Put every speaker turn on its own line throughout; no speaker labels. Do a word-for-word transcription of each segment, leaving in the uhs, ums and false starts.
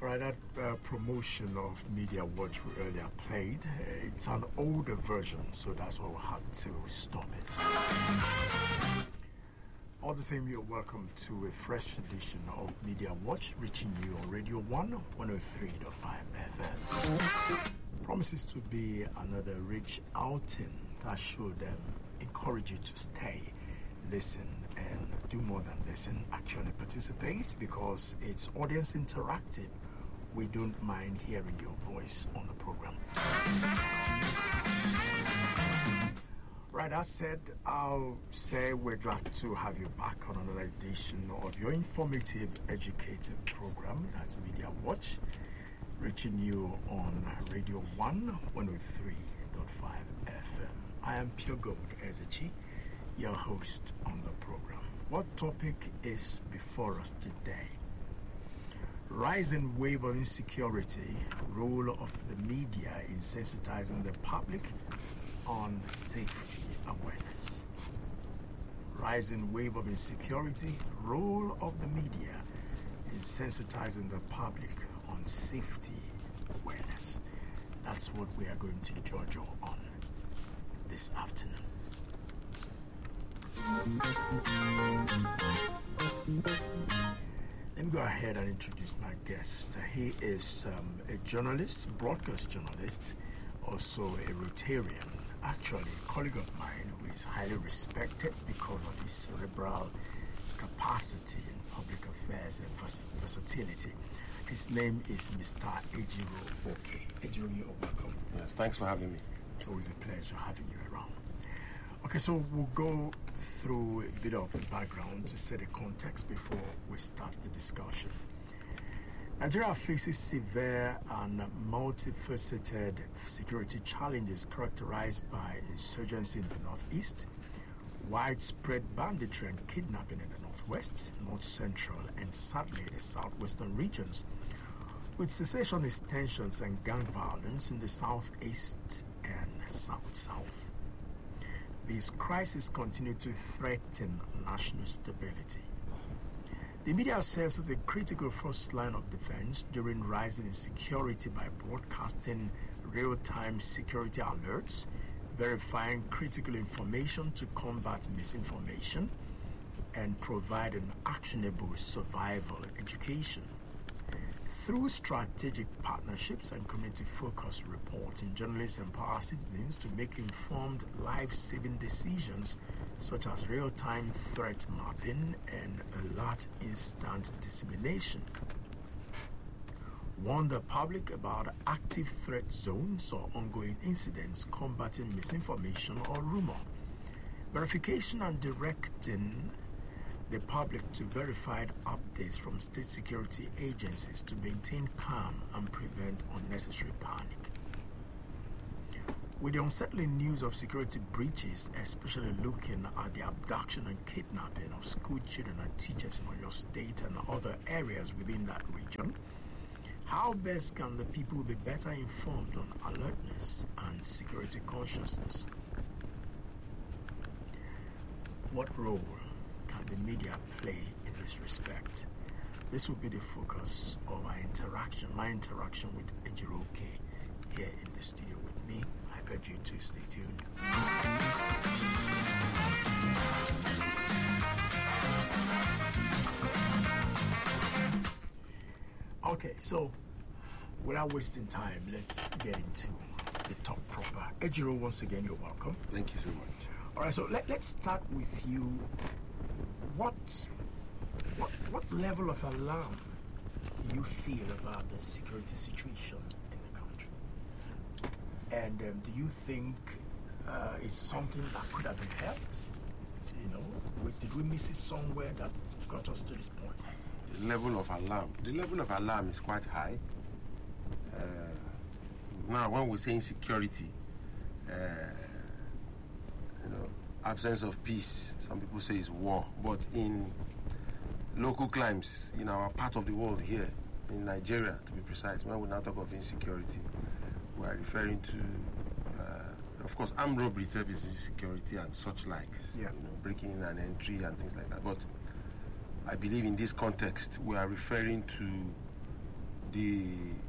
Right, that uh, promotion of Media Watch we earlier played, uh, it's an older version, so that's why we had to stop it. All the same, you're welcome to a fresh edition of Media Watch, reaching you on Radio one, one oh three point five F M. Promises to be another rich outing that should um, encourage you to stay, listen, and do more than listen, actually participate, because it's audience interactive. We don't mind hearing your voice on the program. Right, as said, I'll say we're glad to have you back on another edition of your informative, educative program. That's Media Watch, reaching you on Radio one, one oh three point five F M. I am Pure Gold Ezechi, your host on the program. What topic is before us today? Rising wave of insecurity, role of the media in sensitizing the public on safety awareness. Rising wave of insecurity, role of the media in sensitizing the public on safety awareness. That's what we are going to judge you on this afternoon. Let me go ahead and introduce my guest. He is um, a journalist, broadcast journalist, also a Rotarian, actually a colleague of mine who is highly respected because of his cerebral capacity in public affairs and vers- versatility. His name is Mister Ejiro Oke. Ejiro, you're welcome.
Yes, thanks for having me.
It's always a pleasure having you around. Okay, so we'll go through a bit of the background to set a context before we start the discussion. Nigeria faces severe and multifaceted security challenges characterized by insurgency in the northeast, widespread banditry and kidnapping in the northwest, north central, and sadly the southwestern regions, with cessationist tensions and gang violence in the southeast and south-south. These crises continue to threaten national stability. The media serves as a critical first line of defense during rising insecurity by broadcasting real-time security alerts, verifying critical information to combat misinformation, and providing actionable survival education. Through strategic partnerships and community-focused reporting, journalists empower citizens to make informed, life-saving decisions such as real-time threat mapping and alert instant dissemination. Warn the public about active threat zones or ongoing incidents, combating misinformation or rumor. Verification and directing the public to verified updates from state security agencies to maintain calm and prevent unnecessary panic. With the unsettling news of security breaches, especially looking at the abduction and kidnapping of school children and teachers in Oyo State and other areas within that region, how best can the people be better informed on alertness and security consciousness? What role can the media play in this respect? This will be the focus of our interaction, my interaction with Ejiro Oke here in the studio with me. I urge you to stay tuned. Okay, so without wasting time, let's get into the talk proper. Ejiro, once again, you're welcome.
Thank you so much.
All right, so let, let's start with you. What, what what level of alarm do you feel about the security situation in the country? And um, do you think uh, it's something that could have been helped? You know, we, did we miss it somewhere that got us to this point?
The level of alarm. The level of alarm is quite high. Uh, now, when we say insecurity, uh, you know, absence of peace, some people say it's war, but in local climes, in our part of the world here, in Nigeria to be precise, when we now talk of insecurity, we are referring to, uh, of course, armed robbery itself is insecurity and such likes,
yeah.
you know, breaking in and entry and things like that. But I believe in this context, we are referring to the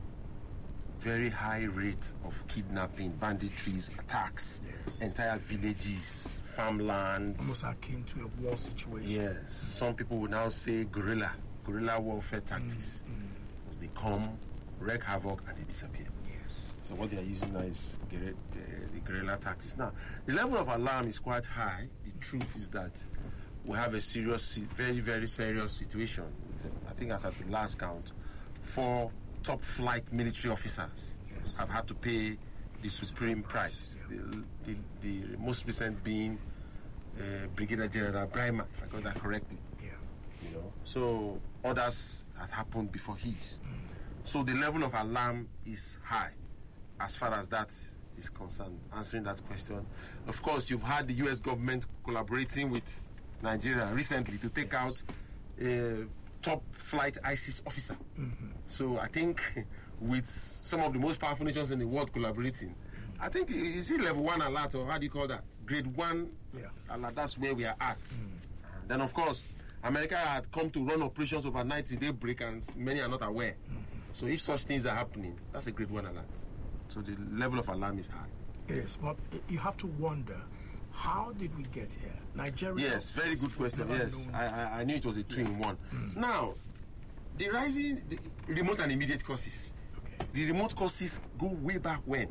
very high rate of kidnapping, banditries, attacks,
Yes.
entire villages, farmlands.
Almost akin to a war situation.
Yes, some people will now say guerrilla, guerrilla warfare tactics. Because they come, wreak havoc, and they disappear.
Yes.
So what they are using now is guerri- the, the guerrilla tactics. Now, the level of alarm is quite high. The truth is that we have a serious, si- very, very serious situation. With, uh, I think as at the last count, four top flight military officers
Yes.
have had to pay the supreme price.
Yeah.
The, the, the most recent being uh, Brigadier General Brahma, if I got that correctly.
Yeah.
You know, so others have happened before his. So the level of alarm is high, as far as that is concerned. Answering that question, of course, you've had the U S government collaborating with Nigeria recently to take out a top flight ISIS officer. So I think with some of the most powerful nations in the world collaborating, I think is it level one alert, or how do you call that? Grade one
Yeah.
alert. That's where we are at. Then of course, America had come to run operations overnight in daybreak, and many are not aware. So if such things are happening, that's a grade one alert. So the level of alarm is high.
It is, but you have to wonder, how did we get here? Nigeria.
Yes, very good
was
question.
never
Yes,
known-
I, I, I knew it was a two in one. Now, the rising the remote and immediate causes.
Okay.
The remote causes go way back when.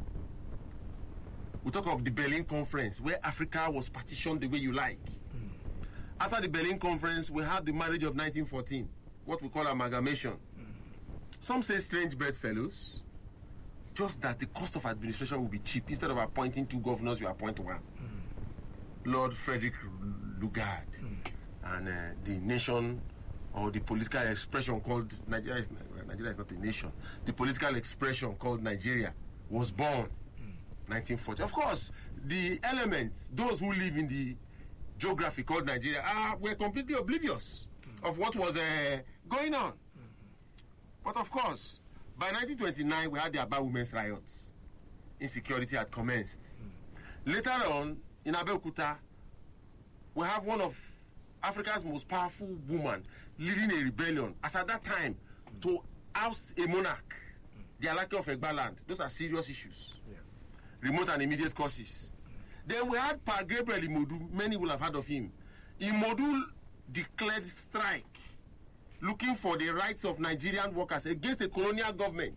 We talk of the Berlin Conference, where Africa was partitioned the way you like. After the Berlin Conference, we had the marriage of nineteen fourteen, what we call amalgamation. Some say strange bedfellows, just that the cost of administration will be cheap. Instead of appointing two governors, you appoint one. Lord Frederick Lugard, and uh, the nation, or the political expression called Nigeria is, Nigeria is not a nation. The political expression called Nigeria was born nineteen forty. Of course, the elements, those who live in the geography called Nigeria, are, were completely oblivious of what was uh, going on. But of course, by nineteen twenty-nine, we had the Aba women's riots. Insecurity had commenced. Later on, in Abeokuta, we have one of Africa's most powerful women leading a rebellion, as at that time, to oust a monarch, the Alake of Egbaland. Those are serious issues.
Yeah.
Remote and immediate causes. Then we had Pa Gabriel Imodu. Many will have heard of him. Imodu declared strike, looking for the rights of Nigerian workers against the colonial government.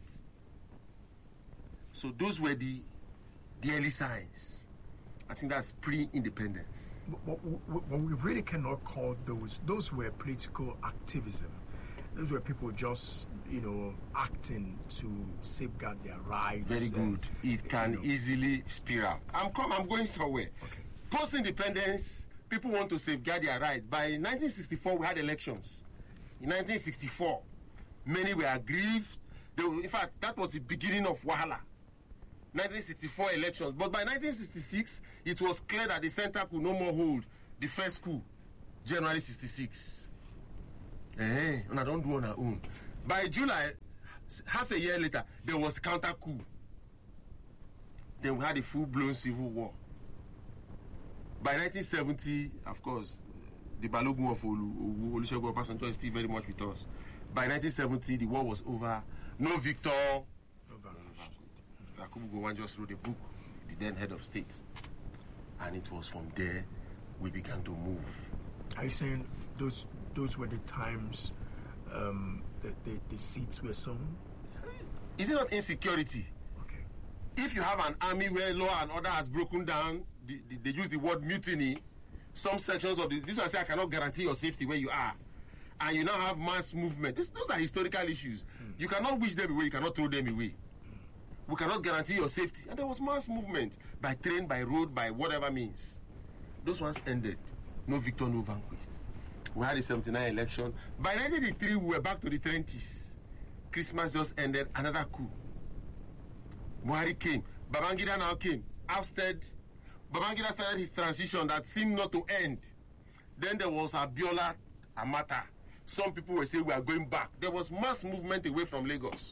So those were the, the early signs. I think that's pre-independence.
But, but, but we really cannot call those, those were political activism. Those were people just, you know, acting to safeguard their rights.
Very
and,
good. It can
you know,
easily spiral. I'm come. I'm going somewhere.
Okay.
Post-independence, people want to safeguard their rights. By nineteen sixty-four, we had elections. In nineteen sixty-four, many were aggrieved. They were, in fact, that was the beginning of Wahala. nineteen sixty-four elections. But by nineteen sixty-six, it was clear that the center could no more hold the first coup, January sixty-six. Eh, and I don't do on our own. By July, half a year later, there was a counter coup. Then we had a full-blown civil war. By nineteen seventy, of course, the Balogun of Olu- Olusegun Obasanjo is still very much with us. By nineteen seventy, the war was over. No victor.
no vanished.
Yakubu Gowon just wrote a book, the then head of state. And it was from there we began to move.
Are you saying those those were the times um, that the, the seats were sown?
Is it not insecurity?
Okay.
If you have an army where law and order has broken down, the, the, they use the word mutiny, some sections of the, this one say I cannot guarantee your safety where you are. And you now have mass movement. This, those are historical issues. Mm. You cannot wish them away, you cannot throw them away. Mm. We cannot guarantee your safety. And there was mass movement by train, by road, by whatever means. Those ones ended. No victor, no vanquished. We had the seventy-nine election. By nineteen eighty-three, we were back to the trenches. Christmas just ended, another coup. Buhari came. Babangida now came. Ousted. Babangida started his transition that seemed not to end. Then there was Abiola Amata. Some people were saying we are going back. There was mass movement away from Lagos.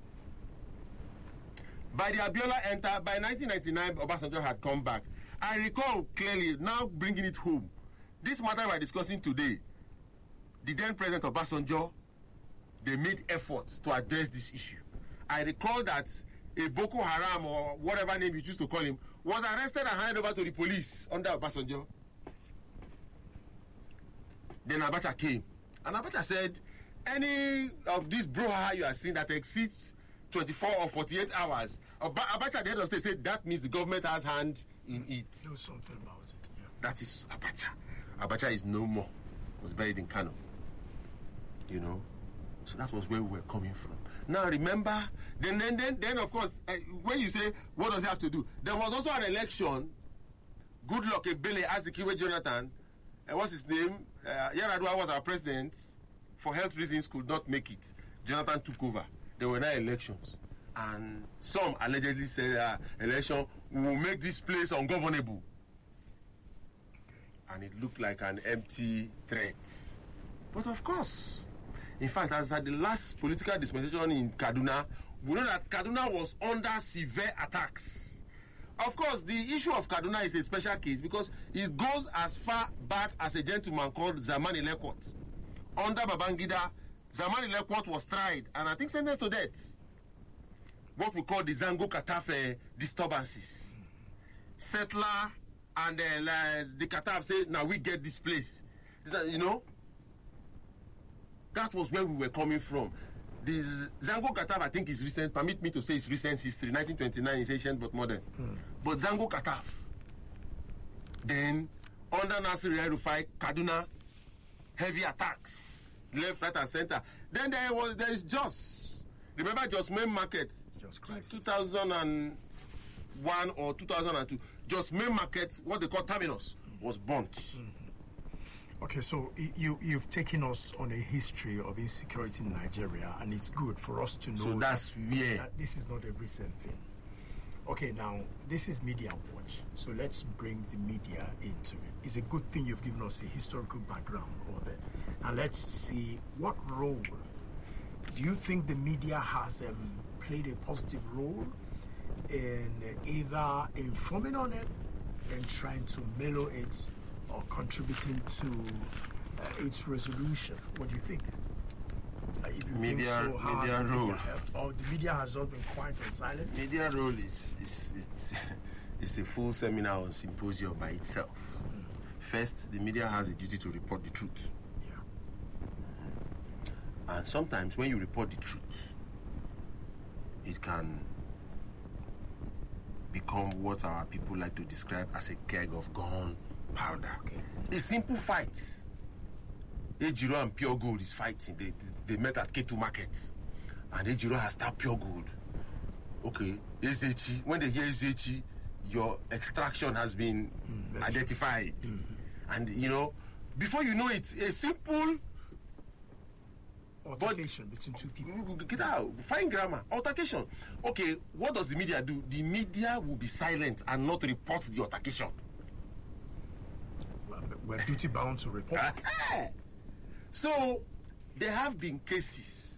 By the Abiola enter, by nineteen ninety-nine, Obasanjo had come back. I recall clearly, now bringing it home, this matter we are discussing today, the then President Obasanjo they made efforts to address this issue. I recall that a Boko Haram or whatever name you choose to call him was arrested and handed over to the police under Obasanjo. Then Abacha came. And Abacha said, any of these brouhaha you are seeing that exceeds twenty-four or forty-eight hours, Abacha at the end of the day said that means the government has hand in it.
Do something about it. Yeah.
That is Abacha. Abacha is no more. Was buried in Kano. You know? So that was where we were coming from. Now remember, then then then, then of course, uh, when you say, what does he have to do? There was also an election. Goodluck Ebele Azikiwe Jonathan, uh, what's his name? Uh, Yar'Adua was our president. For health reasons, could not make it. Jonathan took over. There were now elections. And some allegedly said, uh, election will make this place ungovernable. And it looked like an empty threat. But of course, in fact, as at the last political dispensation in Kaduna, we know that Kaduna was under severe attacks. Of course, the issue of Kaduna is a special case because it goes as far back as a gentleman called Zamani Lekwot. Under Babangida, Zamani Lekwot was tried and I think sentenced to death. What we call the Zango Kataf uh, disturbances. Settler and uh, the Kataf say, now we get this place. You know? That was where we were coming from. This Zango Kataf, I think, is recent. Permit me to say it's recent history. nineteen twenty-nine is ancient but modern. Mm. But Zango Kataf. Then, under Nasir El-Rufai, Kaduna, heavy attacks. Left, right, and center. Then there was there is Jos. Remember Jos Main Market?
Just
two thousand one or two thousand two. Jos Main Market, what they call terminus, mm. was burnt. Mm-hmm.
Okay, so you, you've taken us on a history of insecurity in Nigeria, and it's good for us to know
so that's
that,
where
that this is not a recent thing. Okay, now, this is Media Watch, so let's bring the media into it. It's a good thing you've given us a historical background of it. Now, let's see, what role do you think the media has um, played a positive role in either informing on it and trying to mellow it, or contributing to uh, its resolution? What do you think? Uh, if you
media,
think so, how
media
has the
role.
Media helped? Or the media has not been quiet and silent?
Media role is, is, is it's a full seminar or symposium by itself. Mm. First, the media has a duty to report the truth.
Yeah.
And sometimes when you report the truth, it can become what our people like to describe as a keg of gun powder. Okay. A simple fight. Ejiro and Pure Gold is fighting. They, they, they met at K two Market. And Ejiro has that Pure Gold. Okay. Ezechi, when they hear Ezechi, your extraction has been mm, identified. Mm-hmm. And, you know, before you know it, a simple
altercation between two people.
Get out. Fine grammar. Altercation. Okay, what does the media do? The media will be silent and not report the altercation.
We're duty bound to report.
So, there have been cases